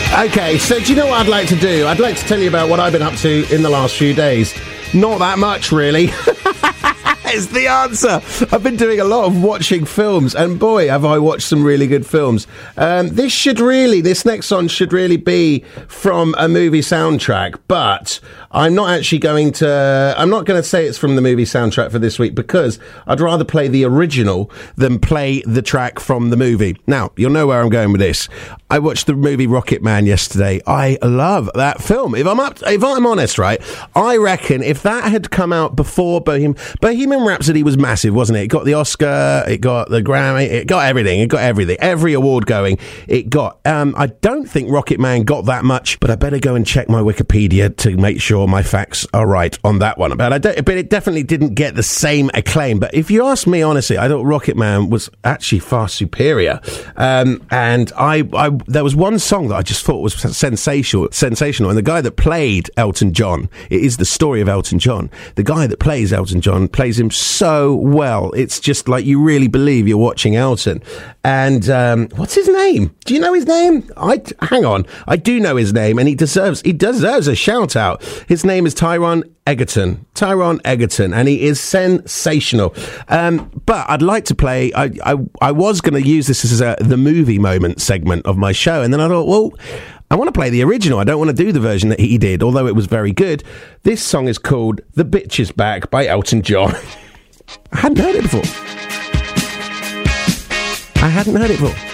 Okay, so do you know what I'd like to do? I'd like to tell you about what I've been up to in the last few days. Not that much, really. Is the answer. I've been doing a lot of watching films, and boy, have I watched some really good films. This next song should really be from a movie soundtrack, but I'm not going to say it's from the movie soundtrack for this week, because I'd rather play the original than play the track from the movie. Now, you'll know where I'm going with this. I watched the movie Rocket Man yesterday. I love that film. If I'm honest, right, I reckon if that had come out before Bohemian Rhapsody was massive, wasn't it? It got the Oscar, it got the Grammy, it got everything. Every award going, it got. I don't think Rocket Man got that much, but I better go and check my Wikipedia to make sure my facts are right on that one. But it definitely didn't get the same acclaim. But if you ask me honestly, I thought Rocket Man was actually far superior. And there was one song that I just thought was sensational. And the guy that played Elton John, it is the story of Elton John. The guy that plays Elton John plays him so well. It's just like you really believe you're watching Elton. And what's his name? Do you know his name? Hang on. I do know his name, and he deserves a shout out. His name is Taron Egerton, and he is sensational. But I'd like to play. I was going to use this as the movie moment segment of my show, and then I thought, well, I want to play the original. I don't want to do the version that he did, although it was very good. This song is called "The Bitch Is Back" by Elton John. I hadn't heard it before.